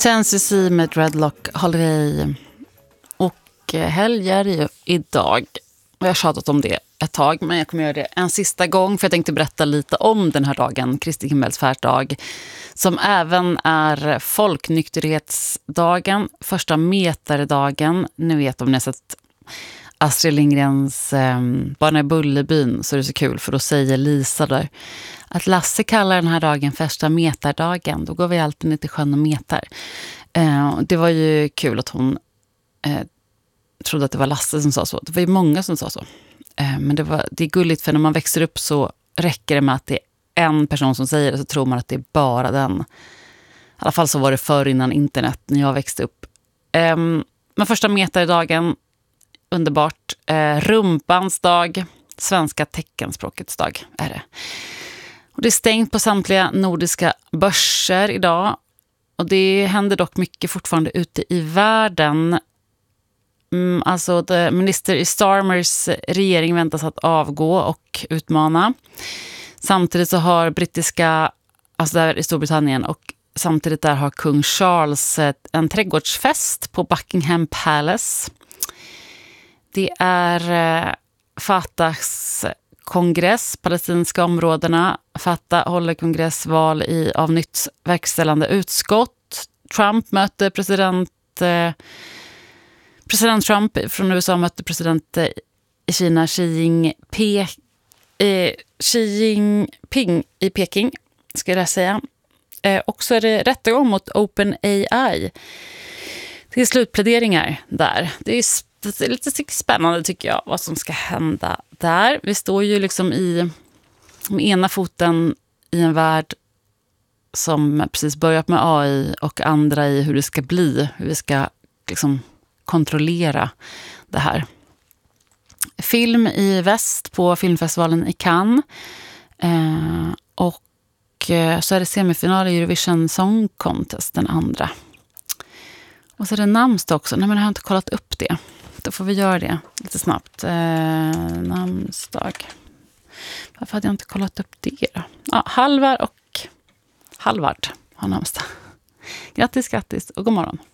10cc med Dreadlock håller i. Och helg är det ju idag. Jag har tjatat om det ett tag, men jag kommer göra det en sista gång. För jag tänkte berätta lite om den här dagen, Kristi himmelsfärdsdag. Som även är folknykterhetsdagen, första meterdagen. Ni vet om ni har sett Astrid Lindgrens Barn i Bullerbyn, så är det så kul, för då säger Lisa där att Lasse kallar den här dagen första metardagen. Då går vi alltid ner till sjön och metar. Det var ju kul att hon trodde att det var Lasse som sa så. Det var ju många som sa så. Men det är gulligt, för när man växer upp så räcker det med att det är en person som säger det, så tror man att det är bara den. I alla fall så var det förr, innan internet, när jag växte upp. Men första metardagen, underbart. Rumpans dag, svenska teckenspråkets dag är det. Och det är stängt på samtliga nordiska börser idag. Och det händer dock mycket fortfarande ute i världen. Alltså minister i Starmers regering väntas att avgå och utmana. Samtidigt så har brittiska, alltså där i Storbritannien, och samtidigt där har kung Charles en trädgårdsfest på Buckingham Palace. Det är Fatahs kongress, palestinska områdena. Fatah håller kongressval av nytt verkställande utskott. Trump möter president Trump från USA mötte president i Kina Xi Jinping i Peking, ska jag säga. Och så är det rättegång mot OpenAI. Det är slutpläderingar där. Det är lite spännande, tycker jag, vad som ska hända där. Vi står ju liksom med ena foten i en värld som precis börjat med AI, och andra i hur det ska bli, hur vi ska liksom kontrollera det här. Film i väst på filmfestivalen i Cannes. Och så är det semifinal i Eurovision Song Contest den andra. Och så är det namnsdag också. Nej, men jag har inte kollat upp det. Då får vi göra det lite snabbt. Namnsdag. Varför hade jag inte kollat upp det då? Ja, Halvard och Halvard har namnsdag. Grattis och god morgon.